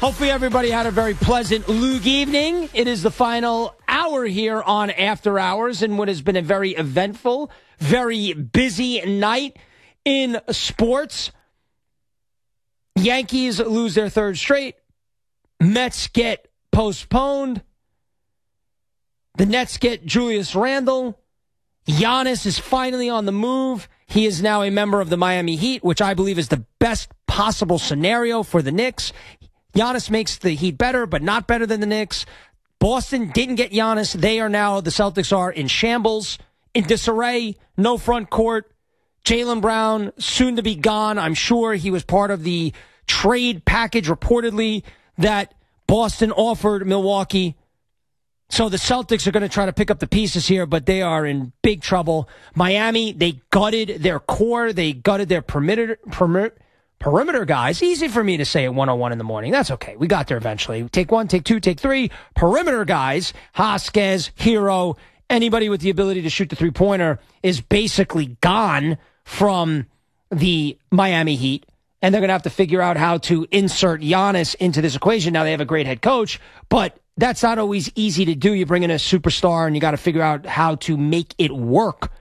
Hopefully everybody had a very pleasant Lug evening. It is the final hour here on After Hours in what has been a very eventful, very busy night in sports. Yankees lose their third straight. Mets get postponed. The Nets get Julius Randle. Giannis is finally on the move. He is now a member of the Miami Heat, which I believe is the best possible scenario for the Knicks. Giannis makes the Heat better, but not better than the Knicks. Boston didn't get Giannis. The Celtics are in shambles, in disarray, no front court. Jaylen Brown, soon to be gone. I'm sure he was part of the trade package, reportedly, that Boston offered Milwaukee. So the Celtics are going to try to pick up the pieces here, but they are in big trouble. Miami, they gutted their core. They gutted their perimeter guys. Easy for me to say at 1:01 in the morning. That's okay. We got there eventually. Take one, take two, take three. Perimeter guys, Vasquez, Hero, anybody with the ability to shoot the three-pointer is basically gone from the Miami Heat. And they're going to have to figure out how to insert Giannis into this equation. Now they have a great head coach, but that's not always easy to do. You bring in a superstar and you got to figure out how to make it work.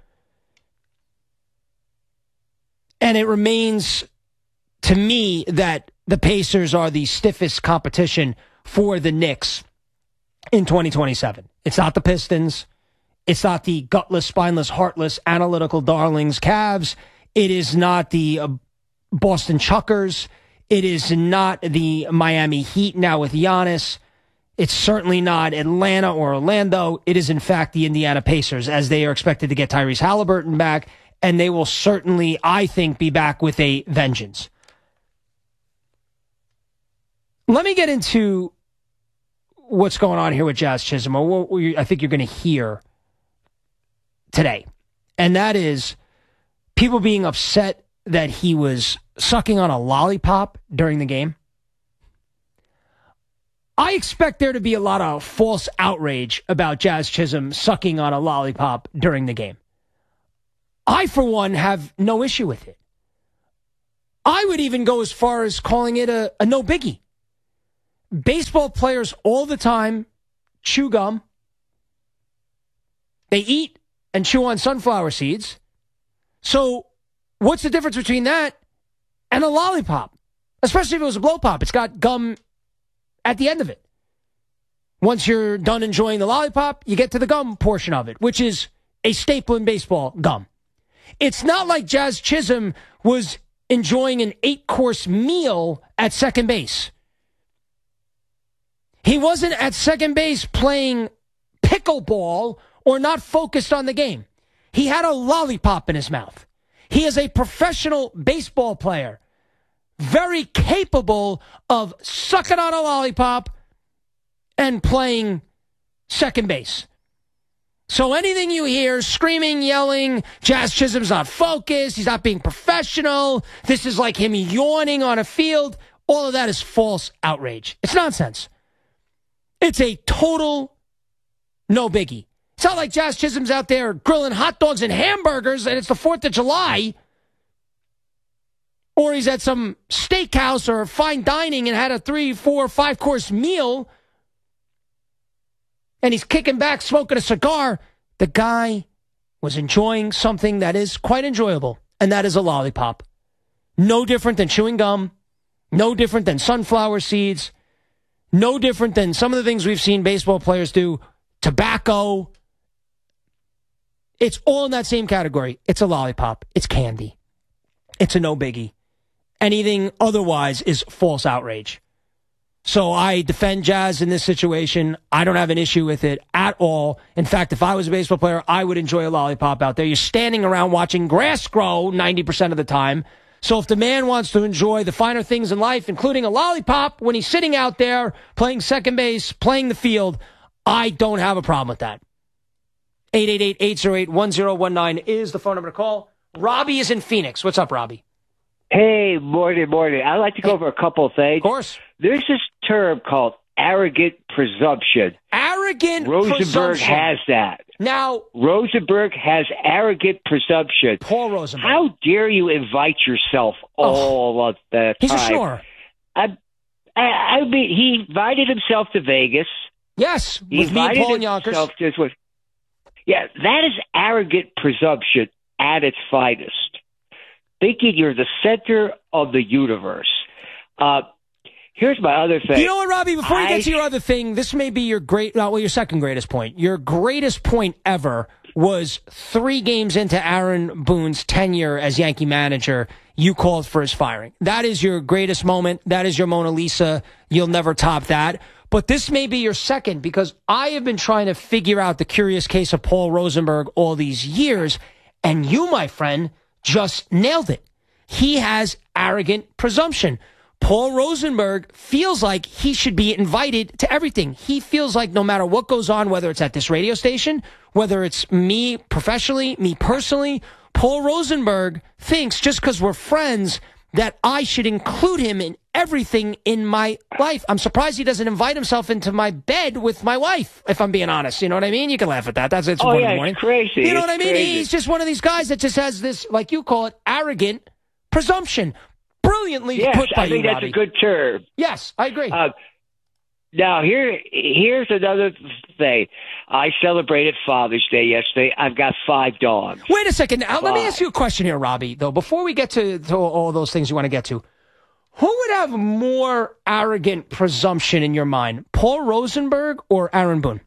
And it remains to me that the Pacers are the stiffest competition for the Knicks in 2027. It's not the Pistons. It's not the gutless, spineless, heartless, analytical darlings Cavs. It is not the Boston Chuckers. It is not the Miami Heat now with Giannis. It's certainly not Atlanta or Orlando. It is, in fact, the Indiana Pacers, as they are expected to get Tyrese Halliburton back, and they will certainly, I think, be back with a vengeance. Let me get into what's going on here with Jazz Chisholm, or what I think you're going to hear today. And that is people being upset that he was sucking on a lollipop during the game. I expect there to be a lot of false outrage about Jazz Chisholm sucking on a lollipop during the game. I, for one, have no issue with it. I would even go as far as calling it a no biggie. Baseball players all the time chew gum. They eat and chew on sunflower seeds. So what's the difference between that and a lollipop? Especially if it was a blow pop. It's got gum at the end of it. Once you're done enjoying the lollipop, you get to the gum portion of it, which is a staple in baseball, gum. It's not like Jazz Chisholm was enjoying an 8-course meal at second base. He wasn't at second base playing pickleball or not focused on the game. He had a lollipop in his mouth. He is a professional baseball player, very capable of sucking on a lollipop and playing second base. So anything you hear, screaming, yelling, Jazz Chisholm's not focused, he's not being professional, this is like him yawning on a field, all of that is false outrage. It's nonsense. It's a total no biggie. It's not like Jazz Chisholm's out there grilling hot dogs and hamburgers and it's the 4th of July. Or he's at some steakhouse or fine dining and had a 3, 4, 5-course meal. And he's kicking back, smoking a cigar. The guy was enjoying something that is quite enjoyable. And that is a lollipop. No different than chewing gum. No different than sunflower seeds. No different than some of the things we've seen baseball players do. Tobacco. It's all in that same category. It's a lollipop. It's candy. It's a no biggie. Anything otherwise is false outrage. So I defend Jazz in this situation. I don't have an issue with it at all. In fact, if I was a baseball player, I would enjoy a lollipop out there. You're standing around watching grass grow 90% of the time. So if the man wants to enjoy the finer things in life, including a lollipop, when he's sitting out there playing second base, playing the field, I don't have a problem with that. 888-808-1019 is the phone number to call. Robbie is in Phoenix. What's up, Robbie? Hey, morning. I'd like to go over a couple of things. Of course. There's this term called arrogant presumption. Arrogant Rosenberg presumption. has that. Now, Rosenberg has arrogant presumption. Paul Rosenberg. How dare you invite yourself all of the time? He's a snorer. I mean, he invited himself to Vegas. Yes, He with me and invited Paul and Yonkers. himself to- Yeah, that is arrogant presumption at its finest. Thinking you're the center of the universe. Here's my other thing. You know what, Robbie? Before you get to your other thing, this may be your your second greatest point. Your greatest point ever was 3 games into Aaron Boone's tenure as Yankee manager. You called for his firing. That is your greatest moment. That is your Mona Lisa. You'll never top that. But this may be your second, because I have been trying to figure out the curious case of Paul Rosenberg all these years, and you, my friend, just nailed it. He has arrogant presumption. Paul Rosenberg feels like he should be invited to everything. He feels like no matter what goes on, whether it's at this radio station, whether it's me professionally, me personally, Paul Rosenberg thinks just because we're friends that I should include him in everything in my life. I'm surprised he doesn't invite himself into my bed with my wife, if I'm being honest. You know what I mean? You can laugh at that. It's 1 in the morning. It's crazy. You know what I mean? Crazy. He's just one of these guys that just has this, like you call it, arrogant presumption. Brilliantly put by I think you, that's Robbie. a good term. Yes, I agree. Now, here's another thing. I celebrated Father's Day yesterday. I've got 5 dogs. Wait a second. Now, let me ask you a question here, Robbie, though, before we get to all those things you want to get to. Who would have more arrogant presumption in your mind, Paul Rosenberg or Aaron Boone?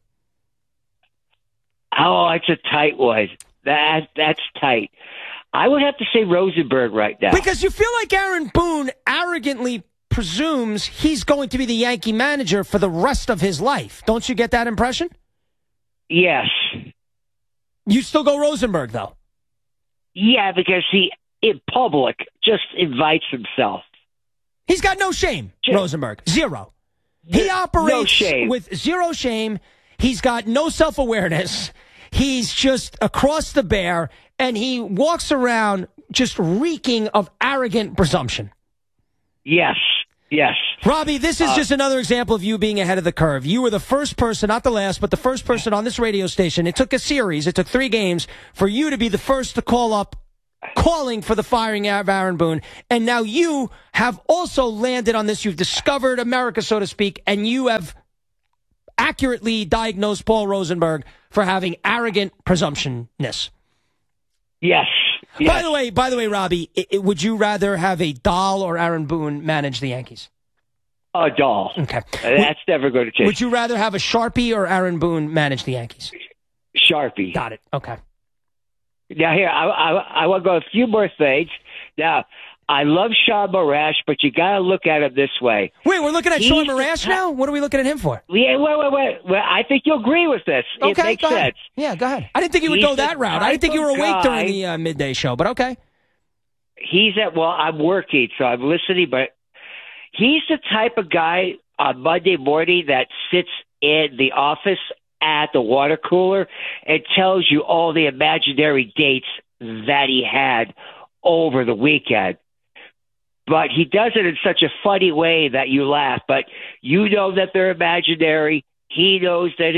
Oh, it's a tight one. That's tight. I would have to say Rosenberg right now. Because you feel like Aaron Boone arrogantly presumes he's going to be the Yankee manager for the rest of his life. Don't you get that impression? Yes. You still go Rosenberg, though? Yeah, because he, in public, just invites himself. He's got no shame, Rosenberg. Zero. He operates with zero shame. He's got no self-awareness. He's just across the bear, and he walks around just reeking of arrogant presumption. Yes. Yes. Robbie, this is just another example of you being ahead of the curve. You were the first person, not the last, but the first person on this radio station. It took a series. It took 3 games for you to be the first to call up, calling for the firing of Aaron Boone. And now you have also landed on this. You've discovered America, so to speak, and you have accurately diagnosed Paul Rosenberg for having arrogant presumptionness. Yes. Yes. By the way, Robbie, would you rather have a Dahl or Aaron Boone manage the Yankees? A Dahl. Okay. That's never going to change. Would you rather have a Sharpie or Aaron Boone manage the Yankees? Sharpie. Got it. Okay. Now, here, I want to go a few more things. Now, I love Sean Morash, but you got to look at him this way. Wait, we're looking at Sean Morash now? What are we looking at him for? Yeah, wait. Well, I think you'll agree with this. Okay, it makes go ahead. sense. Yeah, go ahead. I didn't think you would go that route. I didn't think you were awake during the midday show, but okay. I'm working, so I'm listening, but he's the type of guy on Monday morning that sits in the office at the water cooler and tells you all the imaginary dates that he had over the weekend. But he does it in such a funny way that you laugh. But you know that they're imaginary. He knows that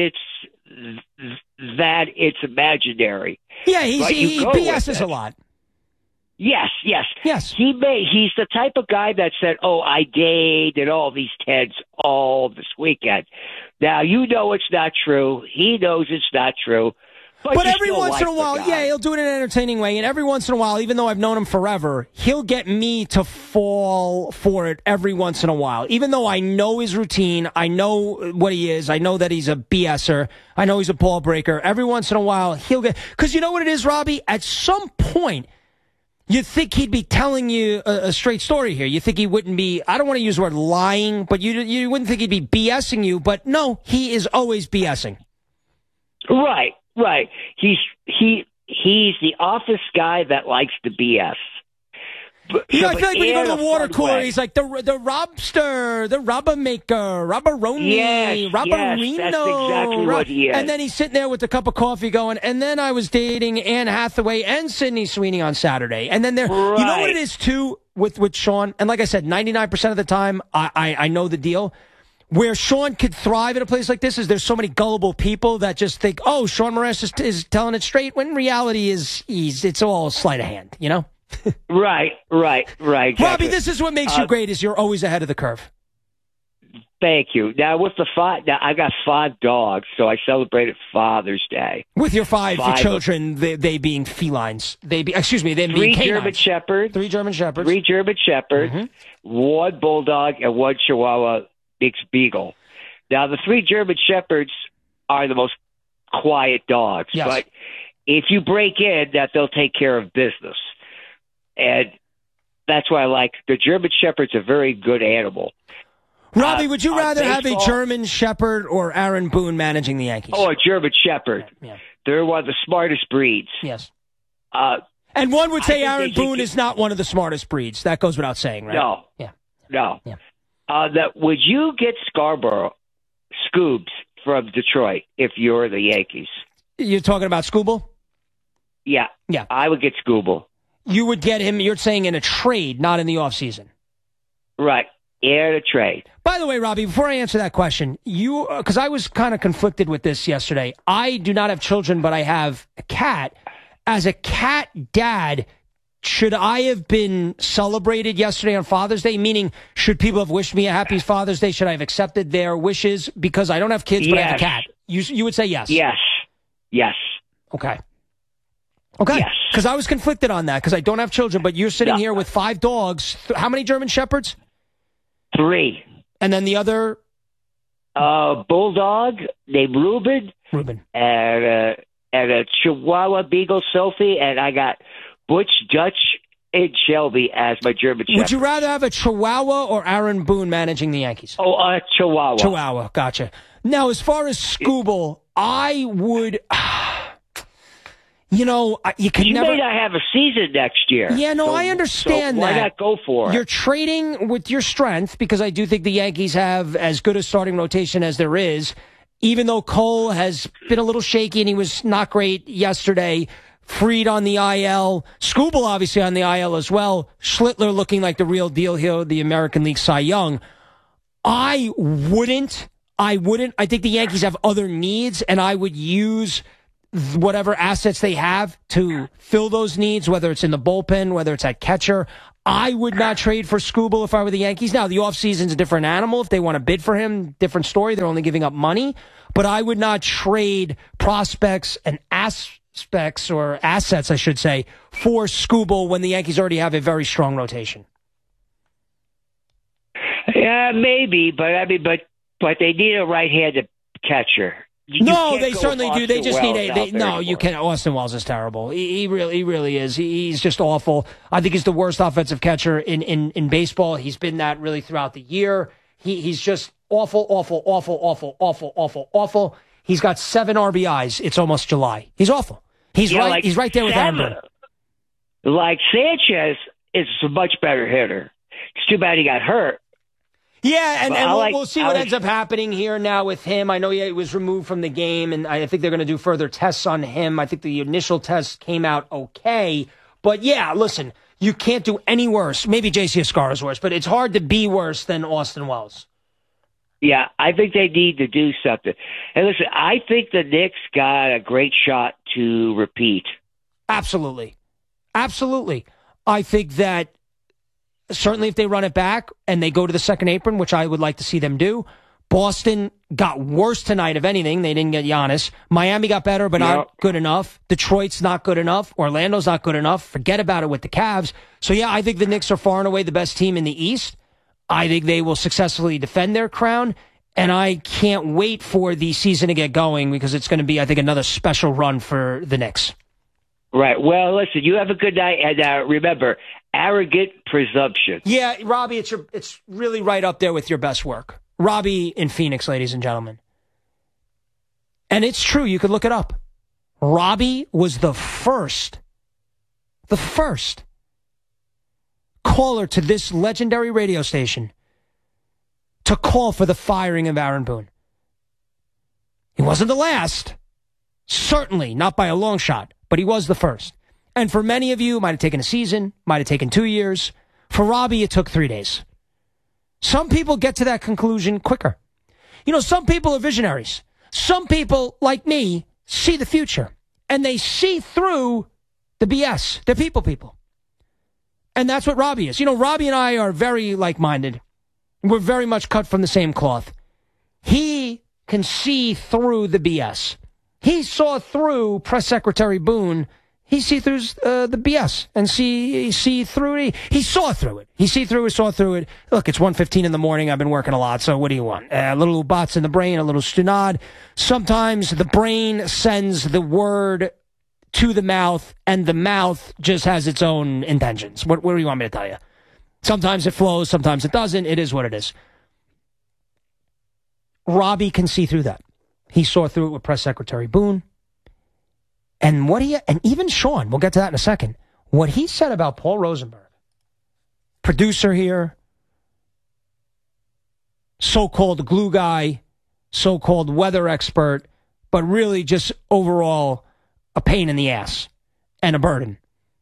it's imaginary. Yeah, he BS's a lot. Yes. Yes. He's the type of guy that said, "Oh, I dated all these Teds all this weekend." Now you know it's not true. He knows it's not true. But every once in a while, he'll do it in an entertaining way. And every once in a while, even though I've known him forever, he'll get me to fall for it every once in a while. Even though I know his routine, I know what he is, I know that he's a BSer, I know he's a ball breaker. Every once in a while, he'll get... Because you know what it is, Robbie? At some point, you'd think he'd be telling you a straight story here. You think he wouldn't be... I don't want to use the word lying, but you wouldn't think he'd be BSing you. But no, he is always BSing. Right. He's the office guy that likes to BS. I feel like when you go to the water cooler, he's like the Robster, the Robber Maker, Robberoni, Robberino. Yes, that's exactly what he is. And then he's sitting there with a cup of coffee going, and then I was dating Anne Hathaway and Sydney Sweeney on Saturday. And then you know what it is too with Sean? And like I said, 99% of the time, I know the deal. Where Sean could thrive at a place like this is there's so many gullible people that just think, oh, Sean Morash is telling it straight, when reality is it's all sleight of hand, you know? Right. Exactly. Robbie, this is what makes you great, is you're always ahead of the curve. Thank you. Now, with the now I got 5 dogs, so I celebrated Father's Day. With your five children, they being felines. Them being canines. 3 German Shepherds. 3 German Shepherds. 3 German Shepherds, 1 Bulldog, and 1 Chihuahua mixed Beagle. Now, the 3 German Shepherds are the most quiet dogs, yes. but if you break in, that they'll take care of business. And that's why I like the German Shepherd's a very good animal. Robbie, would you rather have a German Shepherd or Aaron Boone managing the Yankees? Oh, a German Shepherd. Yeah. They're one of the smartest breeds. Yes. And one would say Aaron Boone is not one of the smartest breeds. That goes without saying, right? No. Yeah. No. Yeah. Would you get Scoobs from Detroit if you're the Yankees? You're talking about Scooble? Yeah. Yeah. I would get Scooble. You would get him, you're saying, in a trade, not in the offseason. Right. In a trade. By the way, Robbie, before I answer that question, because I was kind of conflicted with this yesterday. I do not have children, but I have a cat. As a cat dad, should I have been celebrated yesterday on Father's Day? Meaning, should people have wished me a happy Father's Day? Should I have accepted their wishes? Because I don't have kids, but I have a cat. You would say yes. Yes. Yes. Okay. Okay. Yes. Because I was conflicted on that, because I don't have children, but you're sitting here with 5 dogs. How many German Shepherds? 3. And then the other? Bulldog named Reuben. And a Chihuahua Beagle, Sophie. And I got Butch, Dutch, and Shelby as my German Shepherd. Would you rather have a Chihuahua or Aaron Boone managing the Yankees? Oh, a Chihuahua. Chihuahua, gotcha. Now, as far as Scooble, I would... you can never... may not have a season next year. Yeah, no, I understand that. Why not go for it? You're trading with your strength, because I do think the Yankees have as good a starting rotation as there is, even though Cole has been a little shaky and he was not great yesterday. Fried on the IL. Scooble obviously on the IL as well. Schlittler looking like the real deal here, the American League Cy Young. I wouldn't. I think the Yankees have other needs, and I would use whatever assets they have to fill those needs, whether it's in the bullpen, whether it's at catcher. I would not trade for Scooble if I were the Yankees. Now, the offseason's a different animal. If they want to bid for him, different story. They're only giving up money. But I would not trade prospects and aspects, or assets, I should say, for Scooble when the Yankees already have a very strong rotation. Yeah, maybe, but they need a right-handed catcher. No, they certainly do. They just need you can't. Austin Wells is terrible. He really is. He's just awful. I think he's the worst offensive catcher in baseball. He's been that really throughout the year. He's just awful. He's got 7 RBIs. It's almost July. He's awful. He's right there with Aaron Boone. Like Sanchez is a much better hitter. It's too bad he got hurt. Yeah, and we'll see what ends up happening here now with him. I know he was removed from the game, and I think they're going to do further tests on him. I think the initial test came out okay. But, yeah, listen, you can't do any worse. Maybe J.C. Escar is worse, but it's hard to be worse than Austin Wells. Yeah, I think they need to do something. And listen, I think the Knicks got a great shot to repeat. Absolutely. I think that certainly if they run it back and they go to the second apron, which I would like to see them do. Boston got worse tonight, if anything. They didn't get Giannis. Miami got better, but not good enough. Detroit's not good enough. Orlando's not good enough. Forget about it with the Cavs. So, yeah, I think the Knicks are far and away the best team in the East. I think they will successfully defend their crown. And I can't wait for the season to get going, because it's going to be, I think, another special run for the Knicks. Right. Well, listen, you have a good night. And remember, arrogant presumption. Yeah, Robbie, it's really right up there with your best work. Robbie in Phoenix, ladies and gentlemen. And it's true. You could look it up. Robbie was the first caller to this legendary radio station to call for the firing of Aaron Boone. He wasn't the last. Certainly not by a long shot, but he was the first. And for many of you, it might have taken a season, might have taken 2 years. For Robbie, it took 3 days. Some people get to that conclusion quicker. Some people are visionaries. Some people, like me, see the future. And they see through the BS. They're people. And that's what Robbie is. Robbie and I are very like-minded. We're very much cut from the same cloth. He can see through the BS. He saw through Press Secretary Boone. He see through the BS and see through it. He saw through it. He saw through it. Look, it's 1:15 in the morning. I've been working a lot, so what do you want? A little bots in the brain, a little stunad. Sometimes the brain sends the word to the mouth, and the mouth just has its own intentions. What do you want me to tell you? Sometimes it flows, sometimes it doesn't. It is what it is. Robbie can see through that. He saw through it with Press Secretary Boone. And even Sean, we'll get to that in a second, what he said about Paul Rosenberg, producer here, so-called glue guy, so-called weather expert, but really just overall a pain in the ass and a burden.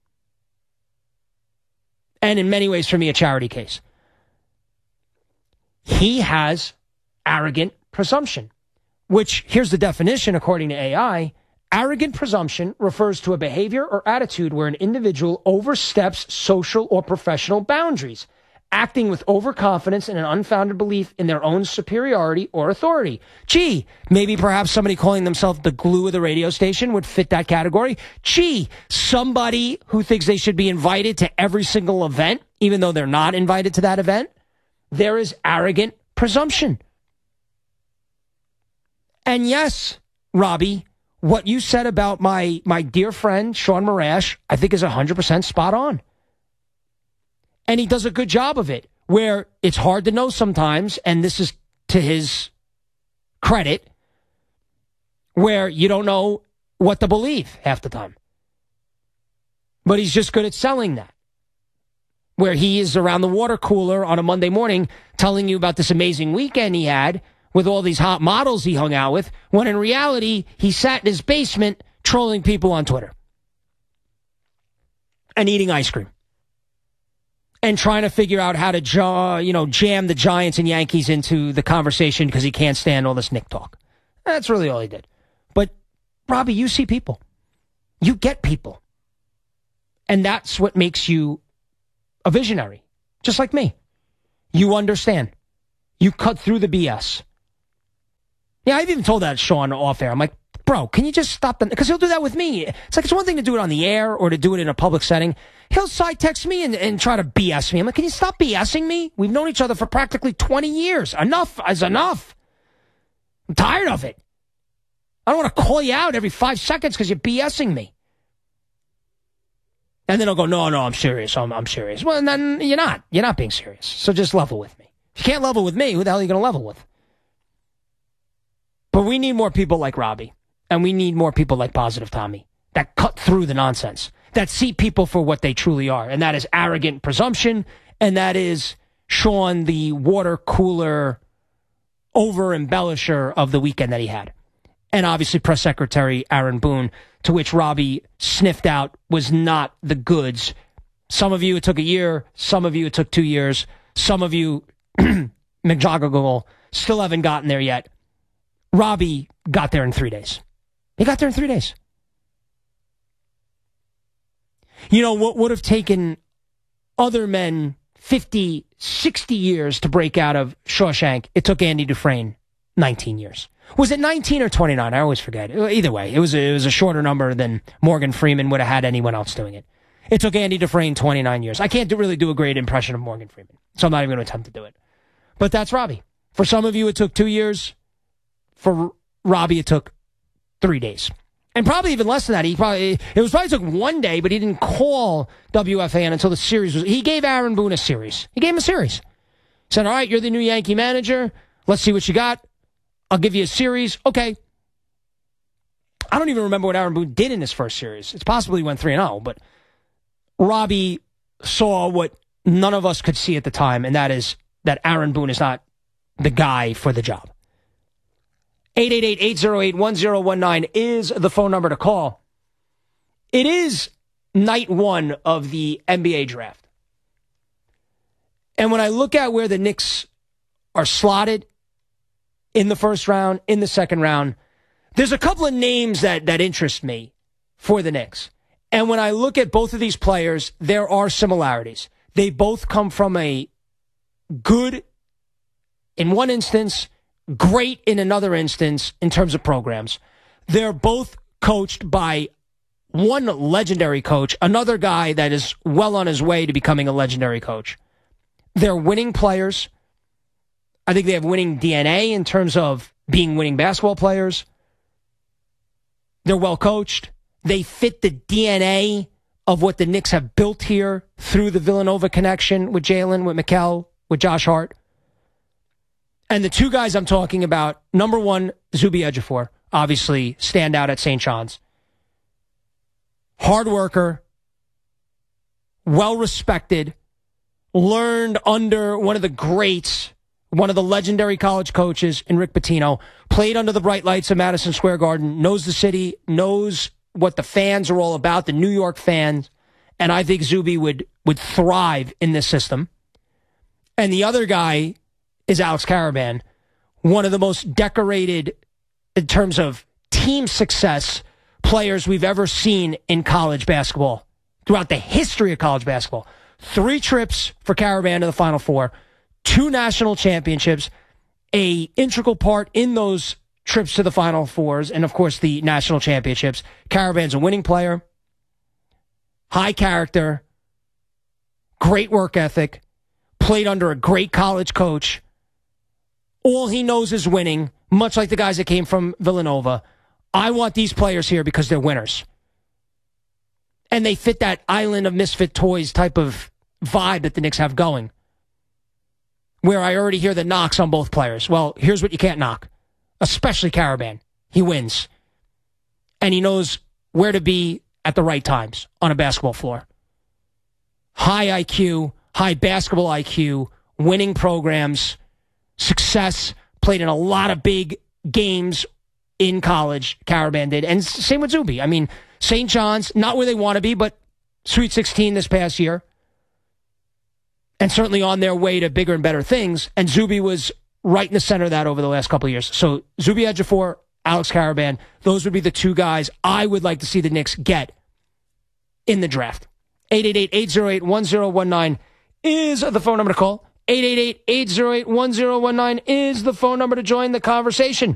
And in many ways, for me, a charity case. He has arrogant presumption, which, here's the definition according to AI. Arrogant presumption refers to a behavior or attitude where an individual oversteps social or professional boundaries, acting with overconfidence and an unfounded belief in their own superiority or authority. Gee, maybe perhaps somebody calling themselves the glue of the radio station would fit that category. Gee, somebody who thinks they should be invited to every single event, even though they're not invited to that event. There is arrogant presumption. And yes, Robbie, what you said about my dear friend, Sean Marash, I think is 100% spot on. And he does a good job of it, where it's hard to know sometimes, and this is to his credit, where you don't know what to believe half the time. But he's just good at selling that. Where he is around the water cooler on a Monday morning telling you about this amazing weekend he had with all these hot models he hung out with, when in reality, he sat in his basement trolling people on Twitter and eating ice cream and trying to figure out how to jam the Giants and Yankees into the conversation because he can't stand all this Knick talk. That's really all he did. But, Robbie, you see people. You get people. And that's what makes you a visionary, just like me. You understand. You cut through the BS. Yeah, I've even told that Sean off air. I'm like, bro, can you just stop them? Because he'll do that with me. It's like, it's one thing to do it on the air or to do it in a public setting. He'll side text me and try to BS me. I'm like, can you stop BSing me? We've known each other for practically 20 years. Enough is enough. I'm tired of it. I don't want to call you out every 5 seconds because you're BSing me. And then he'll go, no, I'm serious. I'm serious. Well, and then you're not. You're not being serious. So just level with me. If you can't level with me, who the hell are you going to level with? But we need more people like Robbie, and we need more people like Positive Tommy that cut through the nonsense, that see people for what they truly are, and that is arrogant presumption, and that is Sean, the water cooler over-embellisher of the weekend that he had. And obviously Press Secretary Aaron Boone, to which Robbie sniffed out was not the goods. Some of you, it took a year. Some of you, it took 2 years. Some of you, McJoggle, still haven't gotten there yet. Robbie got there in 3 days. He got there in 3 days. You know, what would have taken other men 50, 60 years to break out of Shawshank, it took Andy Dufresne 19 years. Was it 19 or 29? I always forget. Either way, it was a shorter number than Morgan Freeman would have had anyone else doing it. It took Andy Dufresne 29 years. I can't really do a great impression of Morgan Freeman, so I'm not even going to attempt to do it. But that's Robbie. For some of you, it took 2 years. For Robbie, it took 3 days. And probably even less than that. It probably took 1 day, but he didn't call WFAN until the series was. He gave Aaron Boone a series. He gave him a series. He said, all right, you're the new Yankee manager. Let's see what you got. I'll give you a series. Okay. I don't even remember what Aaron Boone did in his first series. It's possible he went 3-0, but Robbie saw what none of us could see at the time, and that is that Aaron Boone is not the guy for the job. 888-808-1019 is the phone number to call. It is night one of the NBA draft. And when I look at where the Knicks are slotted in the first round, in the second round, there's a couple of names that interest me for the Knicks. And when I look at both of these players, there are similarities. They both come from a good in one instance, great in another instance in terms of programs. They're both coached by one legendary coach, another guy that is well on his way to becoming a legendary coach. They're winning players. I think they have winning DNA in terms of being winning basketball players. They're well coached. They fit the DNA of what the Knicks have built here through the Villanova connection with Jalen, with Mikal, with Josh Hart. And the two guys I'm talking about, number one, Zuby Ejiofor, obviously stand out at St. John's. Hard worker, well respected, learned under one of the greats, one of the legendary college coaches in Rick Pitino, played under the bright lights of Madison Square Garden, knows the city, knows what the fans are all about, the New York fans, and I think Zuby would thrive in this system. And the other guy is Alex Karaban, one of the most decorated in terms of team success players we've ever seen in college basketball throughout the history of college basketball. 3 trips for Karaban to the Final Four, 2 national championships, a integral part in those trips to the Final Fours, and of course the national championships. Karaban's a winning player, high character, great work ethic, played under a great college coach. All he knows is winning, much like the guys that came from Villanova. I want these players here because they're winners. And they fit that island of misfit toys type of vibe that the Knicks have going, where I already hear the knocks on both players. Well, here's what you can't knock, especially Karaban. He wins. And he knows where to be at the right times on a basketball floor. High IQ, high basketball IQ, winning programs, success, played in a lot of big games in college, Karaban did. And same with Zuby. I mean, St. John's, not where they want to be, but Sweet 16 this past year. And certainly on their way to bigger and better things. And Zuby was right in the center of that over the last couple of years. So Zuby Ejiofor, Alex Karaban, those would be the two guys I would like to see the Knicks get in the draft. 888-808-1019 is the phone number to call. 888-808-1019 is the phone number to join the conversation.